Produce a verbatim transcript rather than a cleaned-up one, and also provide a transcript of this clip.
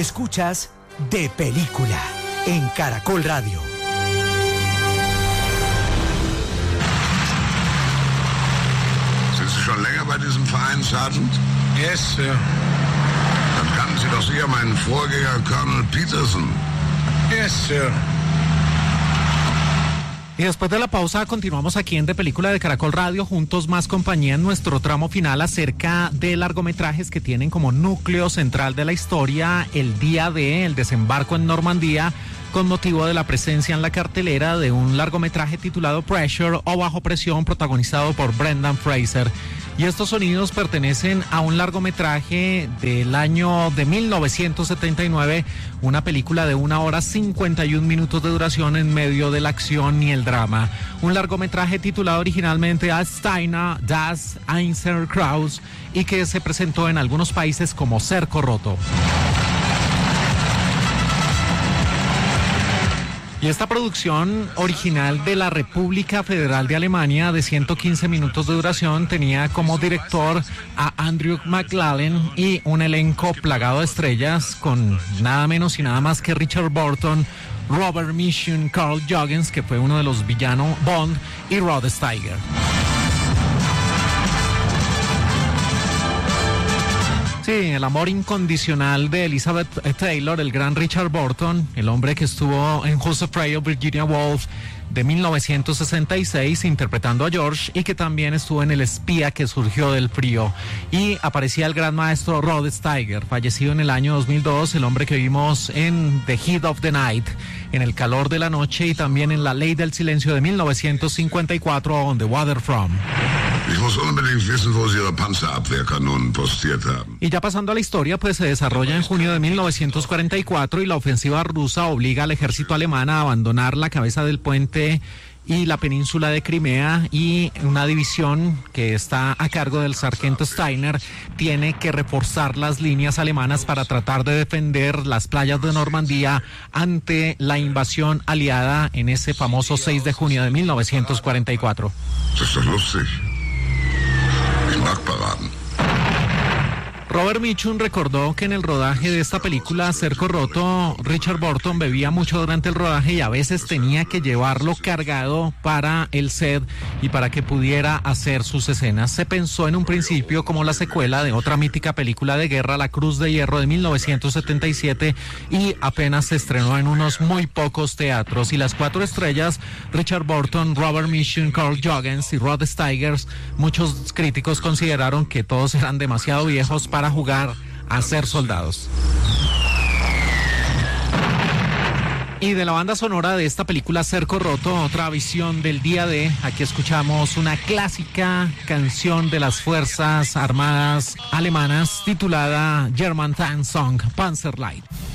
Escuchas De Película en Caracol Radio. Sind Sie schon länger bei diesem Verein, Sergeant? Yes, sir. Dann kannten Sie doch sicher meinen Vorgänger, Colonel Peterson. Yes, sir. Y después de la pausa continuamos aquí en De Película de Caracol Radio, juntos más compañía en nuestro tramo final acerca de largometrajes que tienen como núcleo central de la historia el día de el desembarco en Normandía, con motivo de la presencia en la cartelera de un largometraje titulado Pressure o Bajo Presión, protagonizado por Brendan Fraser. Y estos sonidos pertenecen a un largometraje del año de mil novecientos setenta y nueve, una película de una hora cincuenta y un minutos de duración en medio de la acción y el drama. Un largometraje titulado originalmente Als Steiner das Einserkraus y que se presentó en algunos países como Cerco Roto. Y esta producción original de la República Federal de Alemania de ciento quince minutos de duración tenía como director a Andrew McLaren y un elenco plagado de estrellas con nada menos y nada más que Richard Burton, Robert Mitchum, Carl Jurgens, que fue uno de los villanos Bond, y Rod Steiger. Sí, el amor incondicional de Elizabeth Taylor, el gran Richard Burton, el hombre que estuvo en Who's Afraid of Virginia Woolf de mil novecientos sesenta y seis interpretando a George, y que también estuvo en El espía que surgió del frío. Y aparecía el gran maestro Rod Steiger, fallecido en el año dos mil dos, el hombre que vimos en The Heat of the Night, en El calor de la noche, y también en La ley del silencio de mil novecientos cincuenta y cuatro, On the Waterfront. Ich muss unbedingt wissen, wo Sie Ihre Panzerabwehrkanonen postiert haben. Y ya pasando a la historia, pues se desarrolla en junio de mil novecientos cuarenta y cuatro y la ofensiva rusa obliga al ejército alemán a abandonar la cabeza del puente y la península de Crimea, y una división que está a cargo del sargento Steiner tiene que reforzar las líneas alemanas para tratar de defender las playas de Normandía ante la invasión aliada en ese famoso seis de junio de mil novecientos cuarenta y cuatro. Das ist doch lustig. Ich mag Paraden. Robert Mitchum recordó que en el rodaje de esta película Cerco Roto, Richard Burton bebía mucho durante el rodaje y a veces tenía que llevarlo cargado para el set y para que pudiera hacer sus escenas. Se pensó en un principio como la secuela de otra mítica película de guerra, La Cruz de Hierro de mil novecientos setenta y siete, y apenas se estrenó en unos muy pocos teatros. Y las cuatro estrellas, Richard Burton, Robert Mitchum, Carl Jurgens y Rod Steiger, muchos críticos consideraron que todos eran demasiado viejos para jugar a ser soldados. Y de la banda sonora de esta película Cerco Roto, otra visión del día de, aquí escuchamos una clásica canción de las Fuerzas Armadas alemanas titulada German Tank Song, Panzerlight.